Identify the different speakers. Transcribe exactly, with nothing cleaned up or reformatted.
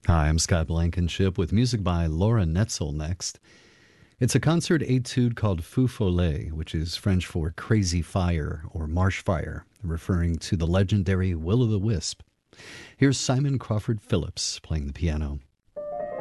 Speaker 1: Hi, I'm Scott Blankenship with music by Laura Netzel next. It's a concert etude called Feu Follet, which is French for crazy fire or marsh fire, referring to the legendary Will o' the Wisp. Here's Simon Crawford Phillips playing the piano.